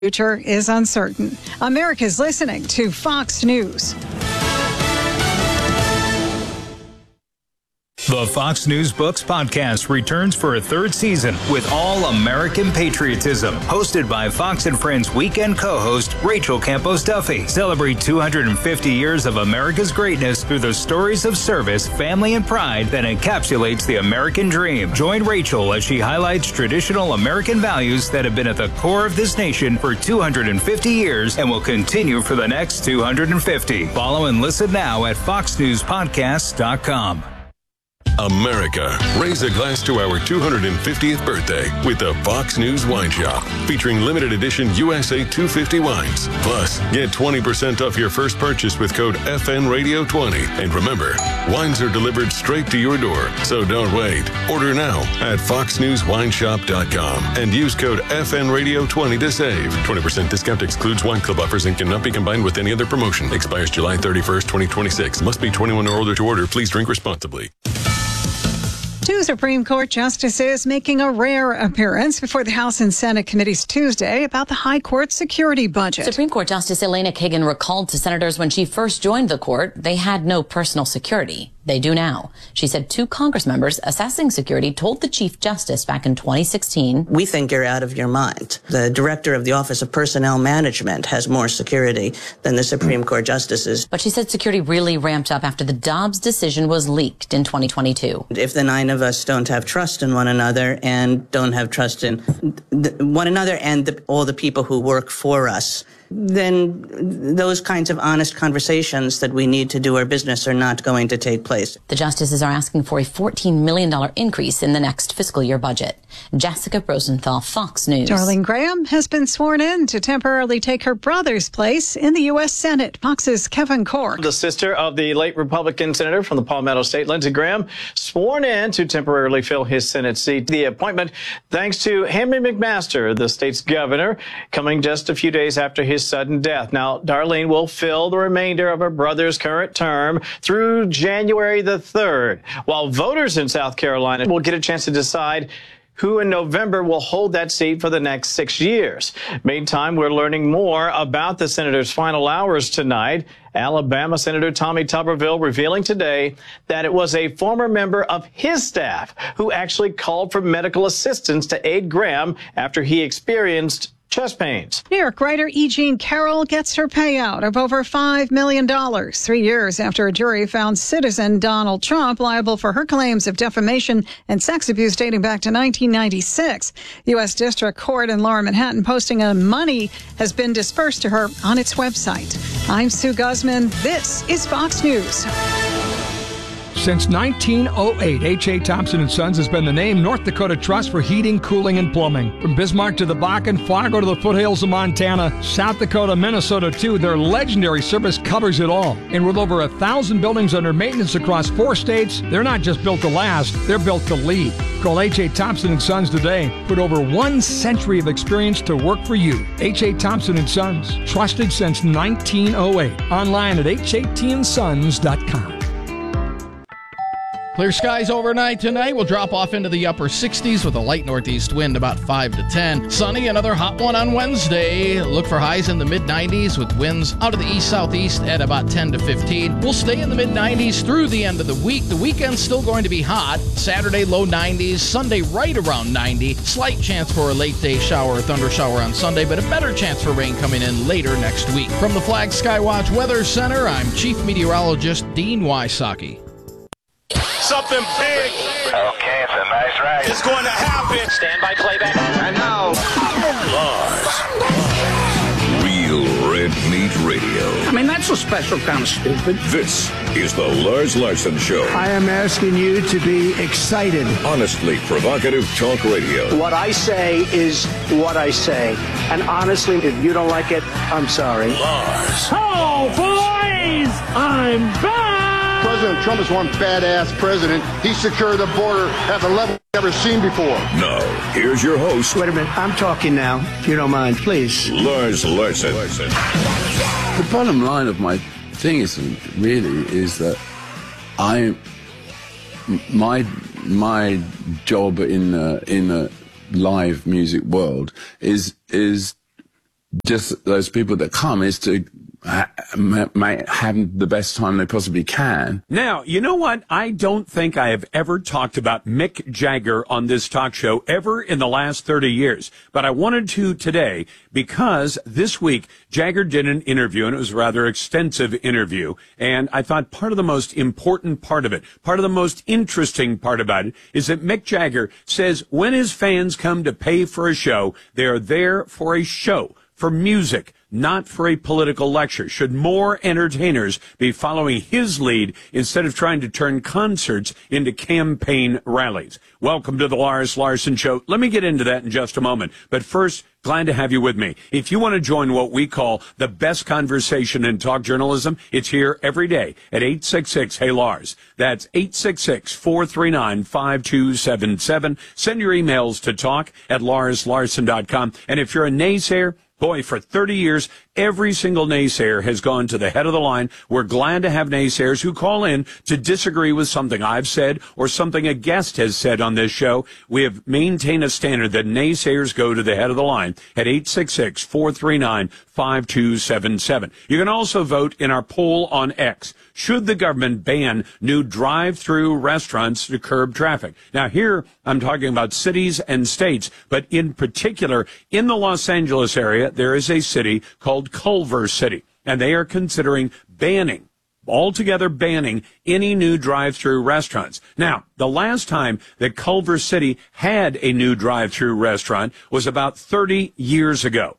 Future is uncertain. America's listening to Fox News. The Fox News Books podcast returns for a third season with all American patriotism. Hosted by Fox and Friends weekend co-host Rachel Campos Duffy. Celebrate 250 years of America's greatness through the stories of service, family, and pride that encapsulates the American dream. Join Rachel as she highlights traditional American values that have been at the core of this nation for 250 years and will continue for the next 250. Follow and listen now at foxnewspodcast.com. America, raise a glass to our 250th birthday with the Fox News Wine Shop, featuring limited edition USA 250 wines. Plus, get 20% off your first purchase with code FNRadio20. And remember, wines are delivered straight to your door, so don't wait. Order now at foxnewswineshop.com and use code FNRadio20 to save. 20% discount excludes wine club offers and cannot be combined with any other promotion. Expires July 31st, 2026. Must be 21 or older to order. Please drink responsibly. Two Supreme Court justices making a rare appearance before the House and Senate committees Tuesday about the High Court security budget. Supreme Court Justice Elena Kagan recalled to senators when she first joined the court, they had no personal security. They do now. She said two Congress members assessing security told the Chief Justice back in 2016. We think you're out of your mind. The director of the Office of Personnel Management has more security than the Supreme Court justices. But she said security really ramped up after the Dobbs decision was leaked in 2022. If the nine of us don't have trust in one another and don't have trust in one another and all the people who work for us, then those kinds of honest conversations that we need to do our business are not going to take place. The justices are asking for a $14 million increase in the next fiscal year budget. Jessica Rosenthal, Fox News. Darlene Graham has been sworn in to temporarily take her brother's place in the U.S. Senate. Fox's Kevin Cork. The sister of the late Republican senator from the Palmetto State, Lindsey Graham, sworn in to temporarily fill his Senate seat. The appointment thanks to Henry McMaster, the state's governor, coming just a few days after his sudden death. Now, Darlene will fill the remainder of her brother's current term through January the 3rd, while voters in South Carolina will get a chance to decide who in November will hold that seat for the next 6 years. Meantime, we're learning more about the senator's final hours tonight. Alabama Senator Tommy Tuberville revealing today that it was a former member of his staff who actually called for medical assistance to aid Graham after he experienced chest pains. New York writer E. Jean Carroll gets her payout of over $5 million 3 years after a jury found citizen Donald Trump liable for her claims of defamation and sex abuse dating back to 1996. U.S. District Court in Lower Manhattan posting money has been dispersed to her on its website. I'm Sue Guzman. This is Fox News. Since 1908, H.A. Thompson & Sons has been the name North Dakota Trust for heating, cooling, and plumbing. From Bismarck to the Bakken, Fargo to the foothills of Montana, South Dakota, Minnesota too, their legendary service covers it all. And with over 1,000 buildings under maintenance across 4 states, they're not just built to last, they're built to lead. Call H.A. Thompson & Sons today. Put over 1 century of experience to work for you. H.A. Thompson & Sons, trusted since 1908. Online at hatsons.com. Clear skies overnight tonight. We'll drop off into the upper 60s with a light northeast wind about 5 to 10. Sunny, another hot one on Wednesday. Look for highs in the mid-90s with winds out of the east-southeast at about 10 to 15. We'll stay in the mid-90s through the end of the week. The weekend's still going to be hot. Saturday, low 90s. Sunday, right around 90. Slight chance for a late-day shower or thunder shower on Sunday, but a better chance for rain coming in later next week. From the Flag Skywatch Weather Center, I'm Chief Meteorologist Dean Wysocki. Something big. Okay, it's a nice ride. It's going to happen. Stand by playback. And now, Real Red Meat Radio. I mean, that's a special kind of stupid. This is the Lars Larson Show. I am asking you to be excited. Honestly provocative talk radio. What I say is what I say. And honestly, if you don't like it, I'm sorry. Lars. Oh, boys! I'm back! President Trump is one badass president. He secured the border at a level we've never seen before. Now, here's your host. Wait a minute. I'm talking now, if you don't mind, please. Lars Larson. The bottom line of my thing is that my job in the live music world is just those people that come is to might have the best time they possibly can. Now, you know what? I don't think I have ever talked about Mick Jagger on this talk show ever in the last 30 years. But I wanted to today because this week Jagger did an interview, and it was a rather extensive interview. And I thought part of the most important part of it, part of the most interesting part about it, is that Mick Jagger says when his fans come to pay for a show, they are there for a show, for music, not for a political lecture. Should more entertainers be following his lead instead of trying to turn concerts into campaign rallies? Welcome to the Lars Larson Show. Let me get into that in just a moment. But first, glad to have you with me. If you want to join what we call the best conversation in talk journalism, it's here every day at 866-HEY-LARS. That's 866-439-5277. Send your emails to talk@larslarson.com. And if you're a naysayer, boy, for 30 years, every single naysayer has gone to the head of the line. We're glad to have naysayers who call in to disagree with something I've said or something a guest has said on this show. We have maintained a standard that naysayers go to the head of the line at 866-439-5277. You can also vote in our poll on X. Should the government ban new drive-through restaurants to curb traffic? Now, here I'm talking about cities and states, but in particular, in the Los Angeles area, there is a city called Culver City, and they are considering altogether banning any new drive-through restaurants. Now, the last time that Culver City had a new drive-through restaurant was about 30 years ago,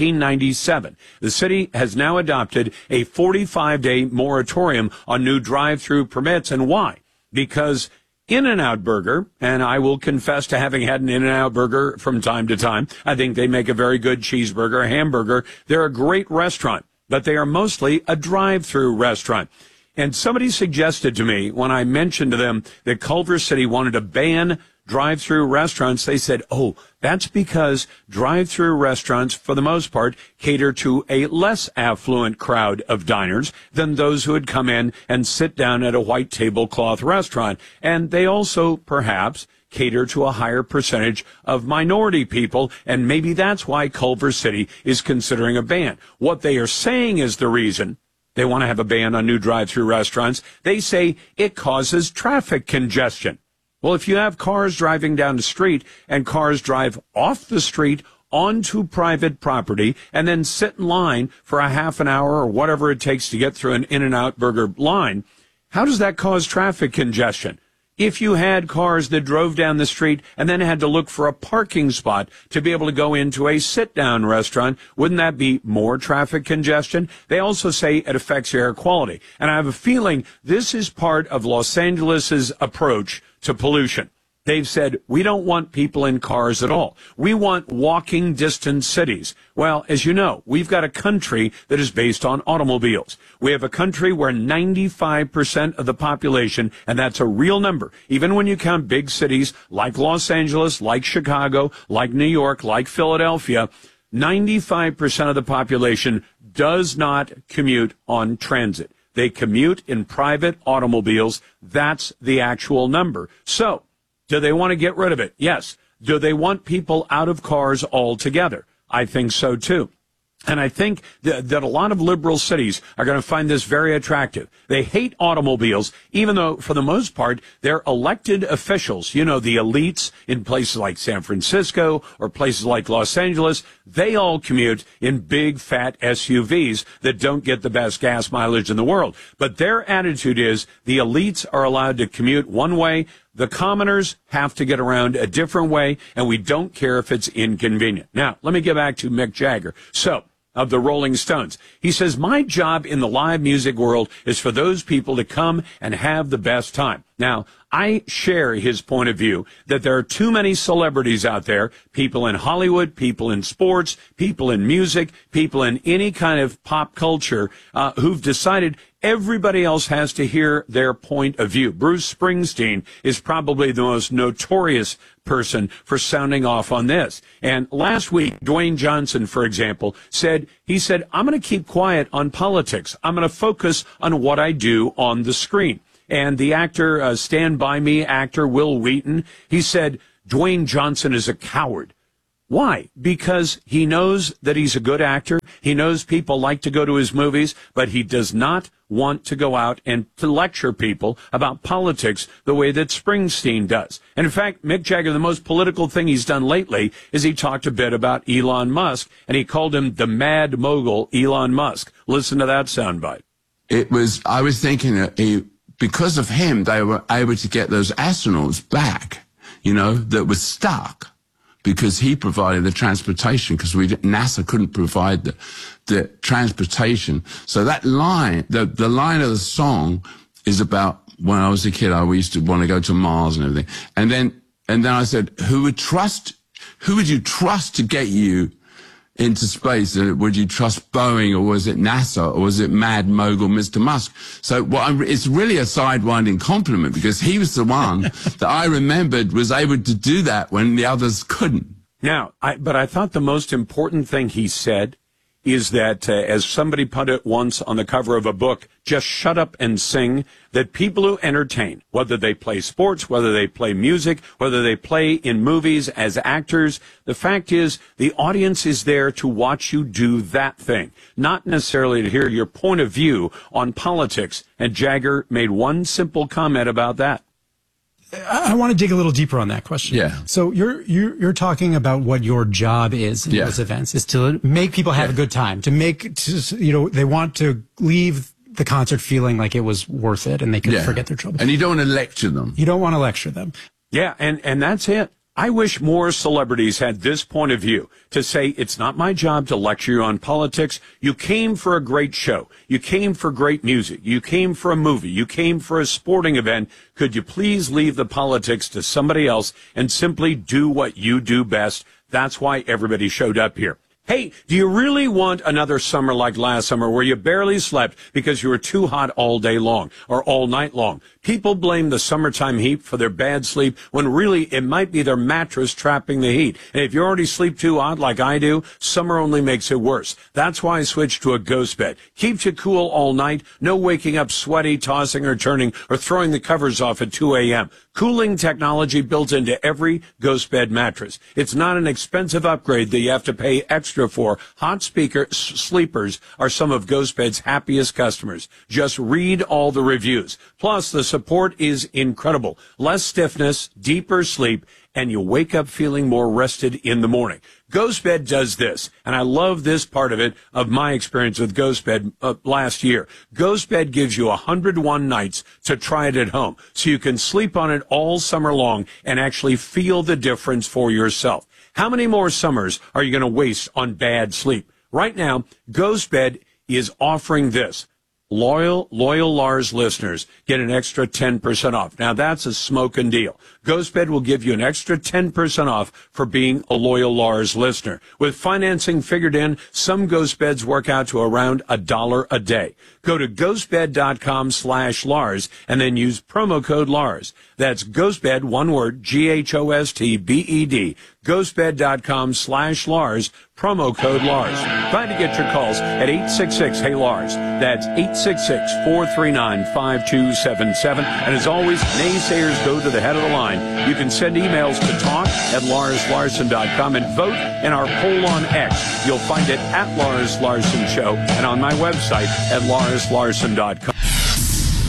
1997. The city has now adopted a 45-day moratorium on new drive-through permits. And why? Because In-N-Out Burger, and I will confess to having had an In-N-Out Burger from time to time. I think they make a very good cheeseburger, hamburger. They're a great restaurant, but they are mostly a drive-through restaurant. And somebody suggested to me when I mentioned to them that Culver City wanted to ban drive-through restaurants, they said, oh, that's because drive-through restaurants, for the most part, cater to a less affluent crowd of diners than those who would come in and sit down at a white tablecloth restaurant. And they also, perhaps, cater to a higher percentage of minority people, and maybe that's why Culver City is considering a ban. What they are saying is the reason they want to have a ban on new drive-through restaurants. They say it causes traffic congestion. Well, if you have cars driving down the street and cars drive off the street onto private property and then sit in line for a half an hour or whatever it takes to get through an In-N-Out Burger line, how does that cause traffic congestion? If you had cars that drove down the street and then had to look for a parking spot to be able to go into a sit-down restaurant, wouldn't that be more traffic congestion? They also say it affects air quality. And I have a feeling this is part of Los Angeles's approach to pollution. They've said, we don't want people in cars at all. We want walking distance cities. Well, as you know, we've got a country that is based on automobiles. We have a country where 95% of the population, and that's a real number, even when you count big cities like Los Angeles, like Chicago, like New York, like Philadelphia, 95% of the population does not commute on transit. They commute in private automobiles. That's the actual number. So, do they want to get rid of it? Yes. Do they want people out of cars altogether? I think so, too. And I think that a lot of liberal cities are going to find this very attractive. They hate automobiles, even though, for the most part, they're elected officials. You know, the elites in places like San Francisco or places like Los Angeles, they all commute in big, fat SUVs that don't get the best gas mileage in the world. But their attitude is the elites are allowed to commute one way. The commoners have to get around a different way, and we don't care if it's inconvenient. Now, let me get back to Mick Jagger. So, of the Rolling Stones. He says, my job in the live music world is for those people to come and have the best time. Now, I share his point of view that there are too many celebrities out there, people in Hollywood, people in sports, people in music, people in any kind of pop culture, who've decided everybody else has to hear their point of view. Bruce Springsteen is probably the most notorious person for sounding off on this. And last week, Dwayne Johnson, for example, said, I'm going to keep quiet on politics. I'm going to focus on what I do on the screen. And the actor, Stand By Me actor, Will Wheaton, he said, Dwayne Johnson is a coward. Why? Because he knows that he's a good actor. He knows people like to go to his movies, but he does not want to go out and to lecture people about politics the way that Springsteen does. And in fact, Mick Jagger, the most political thing he's done lately is he talked a bit about Elon Musk, and he called him the mad mogul Elon Musk. Listen to that soundbite. I was thinking that because of him, they were able to get those astronauts back, that were stuck. Because he provided the transportation, because NASA couldn't provide the transportation. So that line, the line of the song is about when I was a kid, I used to want to go to Mars and everything. And then I said, who would you trust to get you into space? Would you trust Boeing, or was it NASA, or was it mad mogul Mr. Musk? So it's really a sidewinding compliment, because he was the one that I remembered was able to do that when the others couldn't. Now, but I thought the most important thing he said is that, as somebody put it once on the cover of a book, just shut up and sing, that people who entertain, whether they play sports, whether they play music, whether they play in movies as actors, the fact is the audience is there to watch you do that thing, not necessarily to hear your point of view on politics. And Jagger made one simple comment about that. I want to dig a little deeper on that question. Yeah. So you're talking about what your job is in those events, is to make people have a good time, they want to leave the concert feeling like it was worth it and they can forget their troubles. And you don't want to lecture them. You don't want to lecture them. Yeah, and that's it. I wish more celebrities had this point of view, to say it's not my job to lecture you on politics. You came for a great show. You came for great music. You came for a movie. You came for a sporting event. Could you please leave the politics to somebody else and simply do what you do best? That's why everybody showed up here. Hey, do you really want another summer like last summer where you barely slept because you were too hot all day long or all night long? People blame the summertime heat for their bad sleep when really it might be their mattress trapping the heat. And if you already sleep too hot like I do, summer only makes it worse. That's why I switched to a ghost bed. Keeps you cool all night. No waking up sweaty, tossing or turning, or throwing the covers off at 2 a.m. Cooling technology built into every ghost bed mattress. It's not an expensive upgrade that you have to pay extra for. Hot sleepers are some of Ghost Bed's happiest customers. Just read all the reviews. Plus, the support is incredible. Less stiffness, deeper sleep, and you wake up feeling more rested in the morning. GhostBed does this, and I love this part of it, of my experience with GhostBed last year. GhostBed gives you 101 nights to try it at home, so you can sleep on it all summer long and actually feel the difference for yourself. How many more summers are you going to waste on bad sleep? Right now, GhostBed is offering this. Loyal Lars listeners get an extra 10% off. Now, that's a smoking deal. GhostBed will give you an extra 10% off for being a loyal Lars listener. With financing figured in, some GhostBeds work out to around $1 a day. Go to ghostbed.com/Lars and then use promo code Lars. That's GhostBed, one word, GHOSTBED. Ghostbed.com/Lars, promo code Lars. Glad to get your calls at 866-HEY-LARS. That's 866-439-5277. And as always, naysayers go to the head of the line. You can send emails to talk@LarsLarson.com and vote in our poll on X. You'll find it at Lars Larson Show and on my website at LarsLarson.com.